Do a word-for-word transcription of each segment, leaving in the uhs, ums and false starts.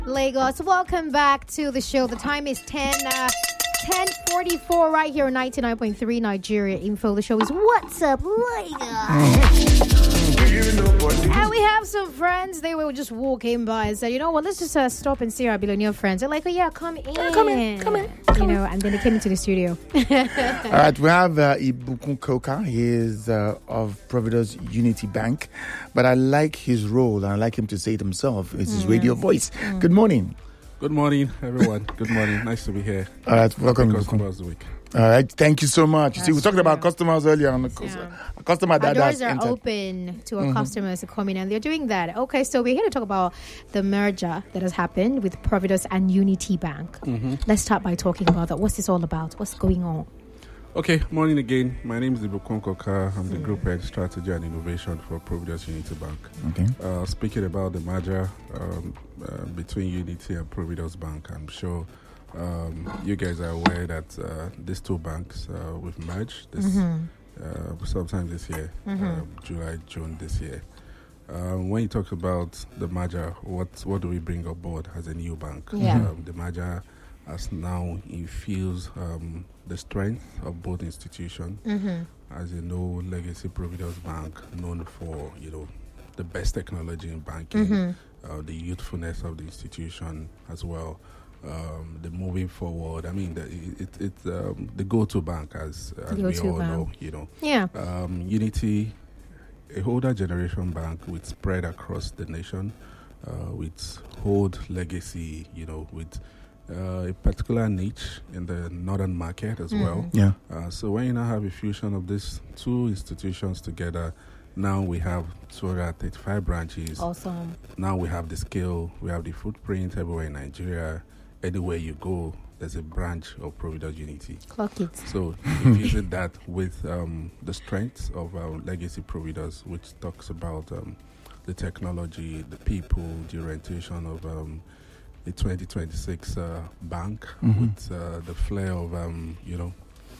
Lagos. Welcome back to the show. The time is ten uh, ten forty-four right here on ninety-nine point three Nigeria Info. The show is What's Up Lagos. And we have some friends. They were just walking by and said, you know what, let's just uh, stop and see our billionaire friends. They're like, oh yeah, come in. Yeah, come in, come in. You know, and then they came into the studio. All right, we have uh, Ibukun Koka. He is uh, of Providence Unity Bank. But I like his role, and I like him to say it himself. It's his mm. radio voice. Mm. Good morning. Good morning, everyone. Good morning. Nice to be here. All right, welcome. Customers Week. All right, thank you so much. That's See, we talked true. about customers earlier. On the yeah. uh, customer that our doors are entered. open to our mm-hmm. customers to come in, and they're doing that. Okay, so we're here to talk about the merger that has happened with Providence and Unity Bank. Mm-hmm. Let's start by talking about that. What's this all about? What's going on? Okay, morning again. My name is Ibukun Koka. I'm the Group Head Strategy and Innovation for Providence Unity Bank. Okay. Uh, speaking about the merger um, uh, between Unity and Providence Bank, I'm sure um, you guys are aware that uh, these two banks uh, we've merged this mm-hmm. uh, sometime this year, mm-hmm. uh, July, June this year. Uh, when you talk about the merger, what what do we bring aboard as a new bank? Yeah. Um, the merger has now infused um, the strength of both institutions. Mm-hmm. As you know, Legacy Providence Bank, known for you know the best technology in banking, mm-hmm. uh, the youthfulness of the institution as well, um, the moving forward. I mean, the, it, it, um, the go-to bank, as, as we all bank. know. You know, yeah. Um, Unity, a older generation bank with spread across the nation, uh, with old legacy. You know, with Uh, a particular niche in the northern market as mm. well. Yeah. Uh, so when you now have a fusion of these two institutions together, now we have two hundred thirty-five branches. Awesome. Now we have the scale, we have the footprint everywhere in Nigeria. Anywhere you go, there's a branch of Providence Unity. Clock it. So infusing that with um, the strengths of our Legacy Providence, which talks about um, the technology, the people, the orientation of um, the twenty twenty-six uh, bank mm-hmm. with uh, the flair of, um, you know,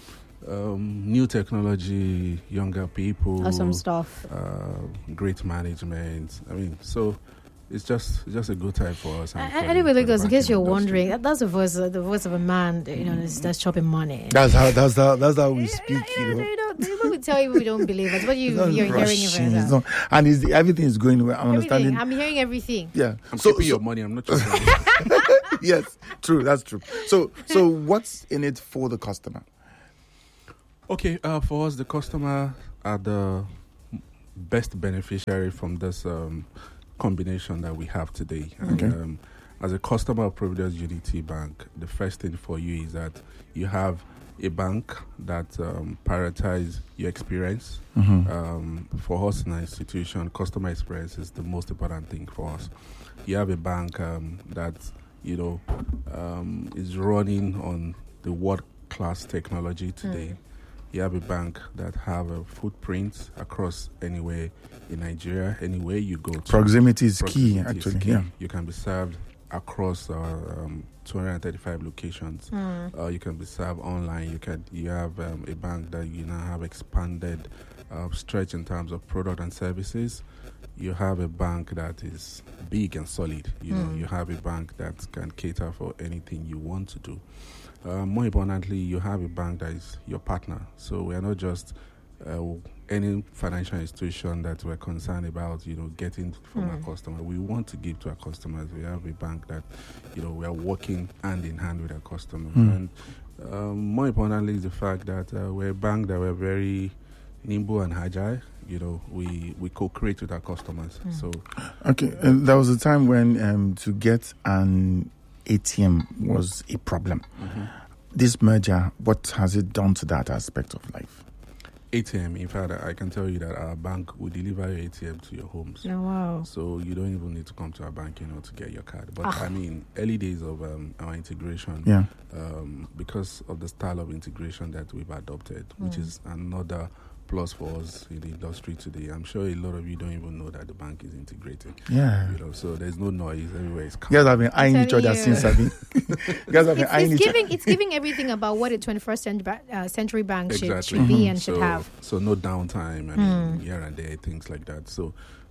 um, new technology, younger people. Awesome stuff. Uh, great management. I mean, so it's just it's just a good time for us. And anyway, Lagos, in case you're wondering, that, that's the voice, uh, the voice of a man, you know, that's, that's chopping money. That's how that's how that's how we speak. You know, you know. you know, you know we tell you we don't believe us, but you, you're rushing, hearing it. Not, and is everything is going well. I'm everything. understanding. I'm hearing everything. Yeah, I'm so, keeping so, your money. I'm not chopping. Yes, true. That's true. So, so what's in it for the customer? Okay, uh, for us, the customer are the best beneficiary from this um, combination that we have today. Okay. And, um, as a customer of Providence Unity Bank, the first thing for you is that you have a bank that um, prioritizes your experience. Mm-hmm. Um, for us in our institution, customer experience is the most important thing for us. You have a bank um, that you know um, is running on the world-class technology today. Mm. You have a bank that have a footprint across anywhere in Nigeria, anywhere you go to. Proximity is Proximity key, is actually. Key. Yeah. You can be served across uh, um, two hundred thirty-five locations. Mm. Uh, you can be served online. You can. You have um, a bank that you now have expanded uh, stretch in terms of product and services. You have a bank that is big and solid. You mm. know, you have a bank that can cater for anything you want to do. Uh, more importantly, you have a bank that is your partner. So we are not just uh, any financial institution that we're concerned about, you know, getting from mm. our customer. We want to give to our customers. We have a bank that, you know, we are working hand in hand with our customers. Mm. And um, more importantly is the fact that uh, we're a bank that we're very nimble and agile. You know, we, we co-create with our customers. Mm. So, okay, and there was a time when um, to get an A T M was a problem. Mm-hmm. This merger, what has it done to that aspect of life? A T M, in fact, I can tell you that our bank will deliver your A T M to your homes. Oh, wow. So you don't even need to come to our bank, you know, to get your card. But ah. I mean, early days of um, our integration, yeah. um, because of the style of integration that we've adopted, mm. which is another plus for us in the industry today. I'm sure a lot of you don't even know that the bank is integrated. Yeah. You know, so there's no noise everywhere. It's calm. You guys have been eyeing each other since I've been. You guys have been it's, eyeing it's each giving, other. It's giving everything about what a twenty-first century, uh, century bank should, exactly. should be mm-hmm. and should so, have. So no downtime, I mean, mm. here and there, things like that. So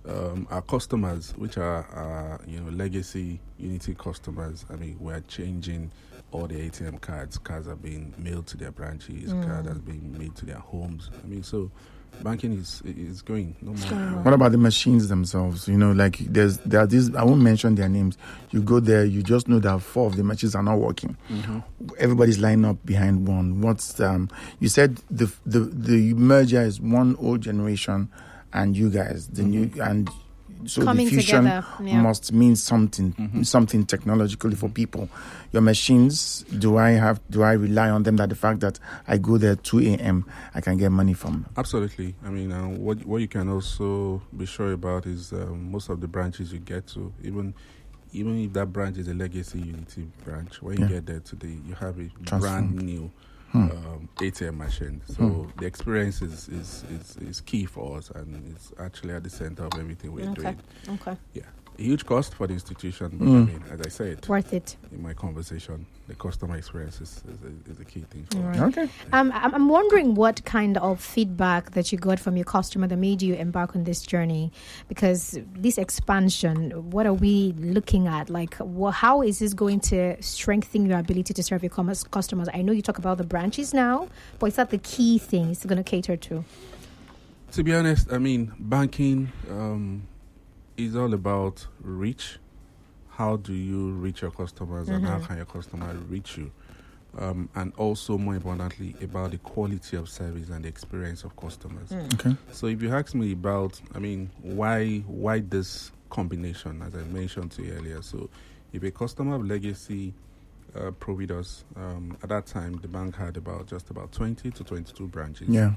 Um, our customers, which are uh, you know legacy Unity customers, I mean, we're changing all the A T M cards. Cards are being mailed to their branches. Mm. Cards are being made to their homes. I mean, so banking is is going. No more. What about the machines themselves? You know, like there's there are these. I won't mention their names. You go there, you just know that four of the machines are not working. Mm-hmm. Everybody's lining up behind one. What's um? You said the the the merger is one old generation, and you guys the mm-hmm. new and. So Coming the fusion together, yeah. must mean something, mm-hmm. something technologically for people. Your machines, do I have? Do I rely on them? That the fact that I go there two a.m. I can get money from? Absolutely. I mean, uh, what what you can also be sure about is um, most of the branches you get to, even even if that branch is a legacy Unity branch, when you yeah. get there today, you have a brand new. Hmm. Um, A T M machine. So hmm. the experience is, is, is, is key for us, and it's actually at the center of everything we're okay. doing. Okay. Yeah. A huge cost for the institution, but hmm. I mean, as I said, worth it. In my conversation, the customer experience is, is, a, is a key thing for right. us. Okay. Um, I'm wondering what kind of feedback that you got from your customer that made you embark on this journey, because this expansion, what are we looking at? Like, wh- how is this going to strengthen your ability to serve your commerce customers? I know you talk about the branches now, but is that the key thing it's going to cater to? To be honest, I mean, banking um, is all about reach. How do you reach your customers, mm-hmm. and how can your customer reach you? Um, and also, more importantly, about the quality of service and the experience of customers. Mm. Okay. So if you ask me about, I mean, why why this combination, as I mentioned to you earlier. So if a customer of legacy uh, Providus, um, at that time, the bank had about just about twenty to twenty-two branches. Yeah.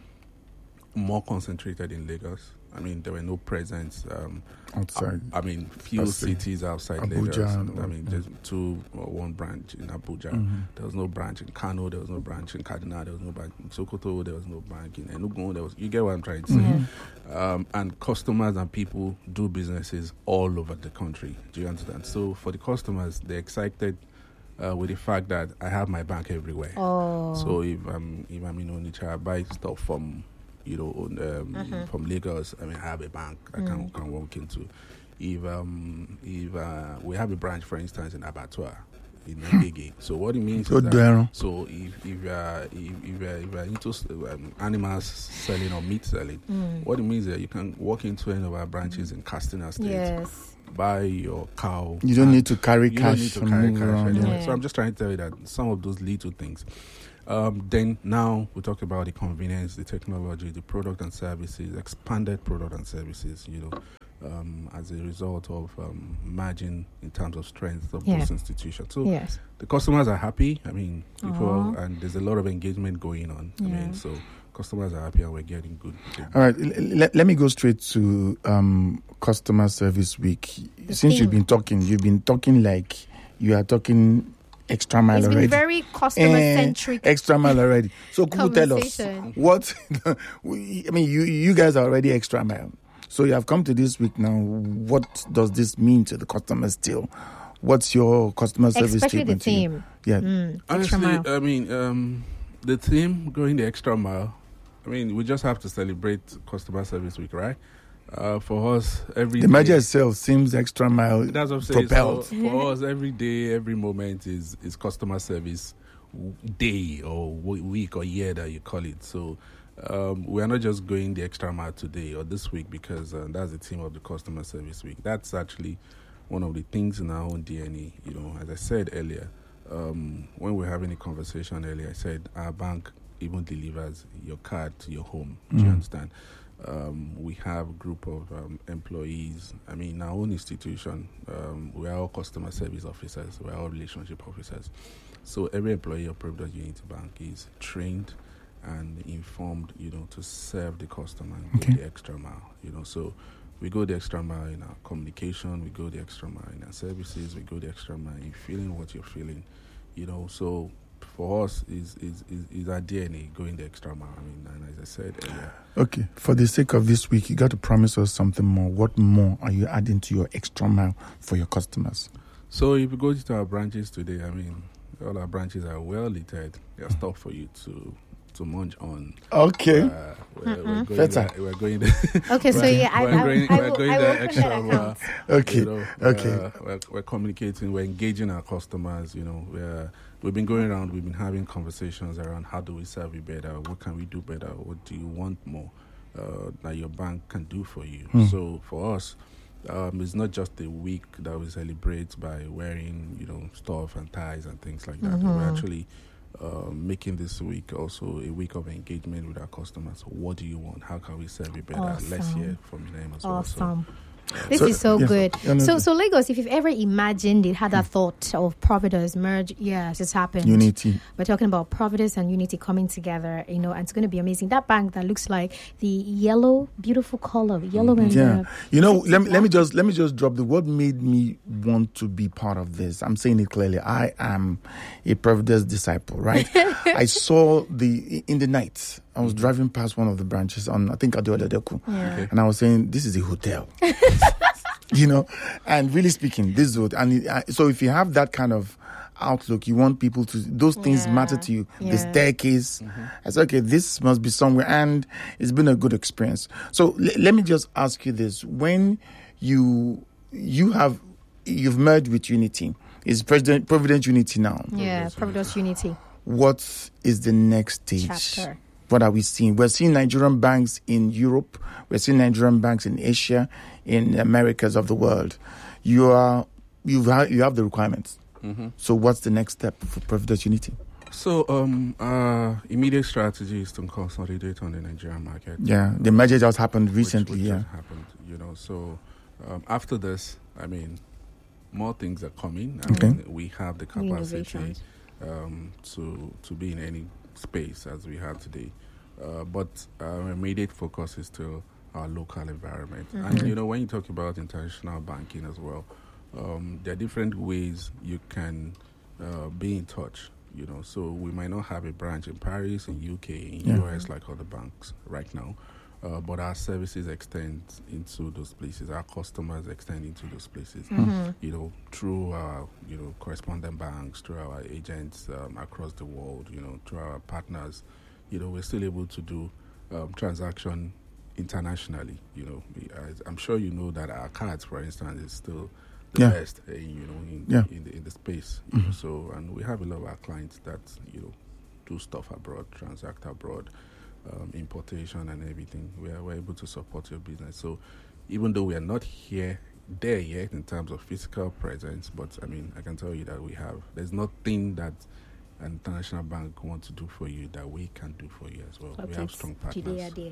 More concentrated in Lagos. I mean, there were no presence um, outside. I, I mean, few cities outside Abuja, Lagos. and, I mean, yeah. just two or one branch in Abuja. Mm-hmm. There was no branch in Kano. There was no branch in Kaduna. There was no branch in Sokoto. There was no branch in Enugu. There was. You get what I'm trying to say? Mm-hmm. Um, and customers and people do businesses all over the country. Do you understand? So for the customers, they're excited. Uh, with the fact that I have my bank everywhere. Oh. So if I'm if I'm in Onitsha, I buy stuff from you know um, mm-hmm. from Lagos. I mean, I have a bank I mm. can can walk into. If um if uh, we have a branch, for instance, in Abattoir in Ngege. So what it means so is that, there. so if if uh, if if, uh, if you're into um, animals selling or meat selling, mm. what it means is that you can walk into any of our branches in Castina State. Yes. Buy your cow. You don't need to carry you cash. You don't need to carry cash around, anymore. yeah. So I'm just trying to tell you that some of those little things. Um, then now we talk about the convenience, the technology, the product and services, expanded product and services, you know, um, as a result of um, margin in terms of strength of yeah. those institutions. So yes. the customers are happy. I mean, people, Aww. and there's a lot of engagement going on. Yeah. I mean, so customers are happy and we're getting good. good All right, l- l- let me go straight to um, Customer Service Week. The Since thing. you've been talking, you've been talking like you are talking extra mile It's already. been very customer-centric. Eh, extra mile already. So could you tell us conversation. what? we, I mean, you you guys are already extra mile. So you have come to this week now. What does this mean to the customers still? What's your customer service Especially the statement to you? team. Yeah. Mm, extra Honestly, mile. I mean, um, the team going the extra mile. I mean, we just have to celebrate Customer Service Week, right? Uh, for us, every The day- merger itself seems extra mile That's what I'm saying. propelled. So for us, every day, every moment is is customer service day or w- week or year that you call it. So um, we are not just going the extra mile today or this week because uh, that's the theme of the Customer Service Week. That's actually one of the things in our own D N A. You know, as I said earlier, um, when we were having a conversation earlier, I said our bank even delivers your card to your home. Do you Mm. understand? Um, we have a group of um, employees. I mean, our own institution, um, we are all customer service officers. We are all relationship officers. So every employee of Providus Unity Bank is trained and informed, you know, to serve the customer and Okay. go the extra mile. You know, so we go the extra mile in our communication. We go the extra mile in our services. We go the extra mile in feeling what you're feeling. You know, so for us is is, is is our D N A going the extra mile. I mean, and as I said earlier. Okay, for the sake of this week, you got to promise us something more. What more are you adding to your extra mile for your customers? So if you go to our branches today, I mean, all our branches are well littered. There's stuff for you to to munch on. Okay. Uh, we're, we're going Better. there, we're going there. Okay, so yeah, I, we're I, going, I, we're will, going I will there open extra. that Uh, account. Okay. you know, Okay. uh, we're, we're communicating. We're engaging our customers. You know, we're we've been going around. We've been having conversations around how do we serve you better? What can we do better? What do you want more uh, that your bank can do for you? Hmm. So for us, um, it's not just a week that we celebrate by wearing, you know, stuff and ties and things like that. Mm-hmm. We're actually uh, making this week also a week of engagement with our customers. What do you want? How can we serve you better? Let's Awesome. hear from them as well. So, Awesome. This So- is so yes. good. Yeah, no, So, no. so Lagos, if you've ever imagined it, had that thought of Providence merge, yes, it's happened. Unity. We're talking about Providence and Unity coming together, you know, and it's going to be amazing. That bank that looks like the yellow, beautiful color, yellow and Yeah, uh, you know, sexy let me, let me black. just let me just drop the what made me want to be part of this. I'm saying it clearly. I am a Providence disciple, right? I saw the in the night. I was driving past one of the branches on, I think, Adeola Deku, Yeah. Okay. and I was saying, "This is a hotel." You know, and really speaking, this is what. And it, uh, so, if you have that kind of outlook, you want people to those things Yeah. matter to you. Yeah. The staircase. I said, okay, this must be somewhere, and it's been a good experience. So l- let me just ask you this: when you you have you've merged with Unity, is President Providence Unity now? Yeah, Providence Unity What is the next stage? chapter. What are we seeing? We're seeing Nigerian banks in Europe. We're seeing Nigerian banks in Asia, in Americas of the world. You are you have you have the requirements. Mhm. So what's the next step for Providence Unity? So, um, our immediate strategy is to consolidate on the Nigerian market. Yeah, the merger just happened which- recently. which yeah. just happened, you know. So, um, after this, I mean, more things are coming. I Okay. mean, we have the New capacity innovations. um, to to be in any space as we have today. Uh, but our immediate focus is still our local environment. And you know, when you talk about international banking as well, um, there are different ways you can uh, be in touch. You know, so we might not have a branch in Paris, in U K, in Yeah. U S like other banks right now. Uh, but our services extend into those places. Our customers extend into those places. You know, through our you know correspondent banks, through our agents um, across the world. You know, through our partners. You know, we're still able to do um, transaction internationally. You know, we, I, I'm sure you know that our cards, for instance, is still the Yeah. best. Uh, you know, in Yeah. in, the, in the space. You know, so, and we have a lot of our clients that you know do stuff abroad, transact abroad. Um, importation and everything, we are we're able to support your business. So even though we are not here there yet in terms of physical presence, but I mean I can tell you that we have there's nothing that an international bank wants to do for you that we can do for you as well. We have strong partners globally.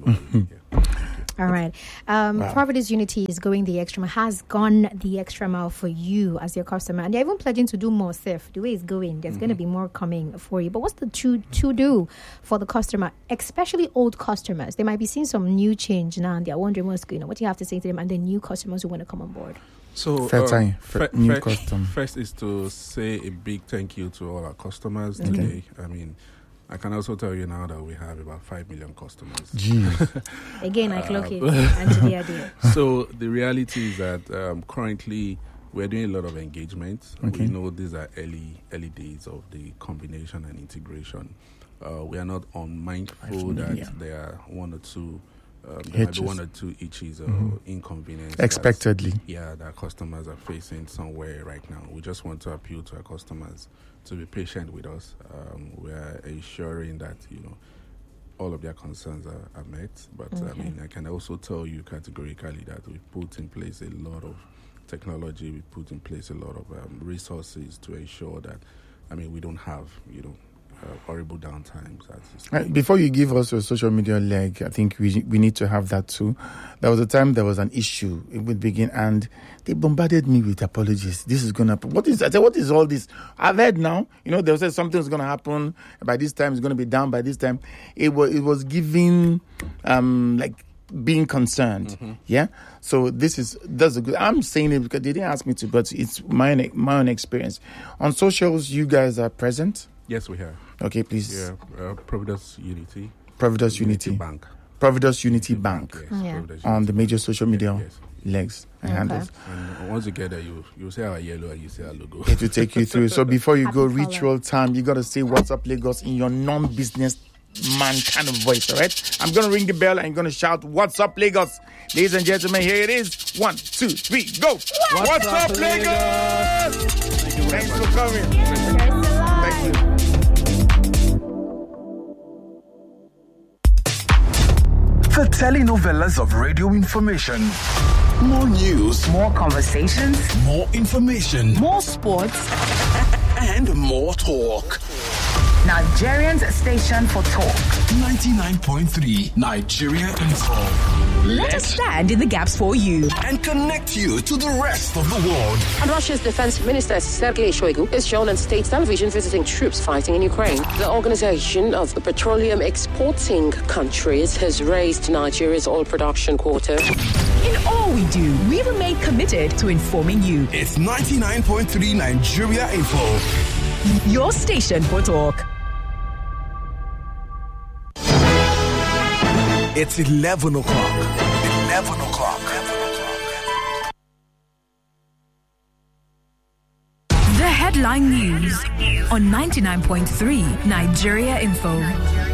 Yeah. All right. Um, Wow. Providence Unity is going the extra mile, has gone the extra mile for you as your customer. And they're even pledging to do more stuff. The way it's going, there's going to be more coming for you. But what's the to, to do for the customer, especially old customers? They might be seeing some new change now and they're wondering what's going on. What do you have to say to them? And the new customers who want to come on board. So Fair um, time, fir- fair- new fir- custom. First is to say a big thank you to all our customers Okay. today. I mean, I can also tell you now that we have about five million customers. Jeez. Again, I clock it. And today I did. So the reality is that um, currently we're doing a lot of engagement. Okay. We know these are early early days of the combination and integration. Uh, we are not unmindful that million. there are one or two, um, there might be Hitches. one or two itches or Mhm. inconvenience. Expectedly. that- Yeah, that customers are facing somewhere right now. We just want to appeal to our customers to be patient with us. Um, we are ensuring that you know all of their concerns are, are met. But I Okay. mean, I can also tell you categorically that we put in place a lot of technology. We put in place a lot of um, resources to ensure that, I mean, we don't have you know uh, horrible downtimes. As it's Uh, Before you give us your social media leg, I think we we need to have that too. There was a time there was an issue. It would begin, and they bombarded me with apologies. This is gonna happen. What is? I said, what is all this? I've heard now. You know, they said something's gonna happen by this time. It's gonna be down by this time. It was it was giving, um, like being concerned. Yeah. So this is that's a good. I'm saying it because they didn't ask me to, but it's my own, my own experience. On socials, you guys are present. Yes, we have. Okay, please. Yeah, uh, Providence Unity. Providence Unity. Bank. Providence Unity Bank Yes, Yeah. Providence on Unity the major social media Yes. legs and Okay. handles. And once you get there, you you say our yellow and you say our logo. It will take you through. So before you Happy go, color. ritual time, you got to say what's up, Lagos, in your non-business man kind of voice, all right? I'm going to ring the bell and I'm going to shout, "What's up, Lagos?" Ladies and gentlemen, here it is. One, two, three, go. What's, What's up, up, Lagos? Lagos? Thank you Thanks much. for coming. Thank you. The telenovelas of radio information. More news. More conversations. More information. More sports. And more talk. Nigerians station for talk. ninety-nine point three Nigeria Info. Let us stand in the gaps for you and connect you to the rest of the world. And Russia's defense minister Sergei Shoigu is shown on state television visiting troops fighting in Ukraine. The Organization of the Petroleum Exporting Countries has raised Nigeria's oil production quota. In all we do, we remain committed to informing you. It's ninety-nine point three Nigeria Info. Your station for talk. It's eleven o'clock. eleven o'clock. The headline news on ninety-nine point three Nigeria Info.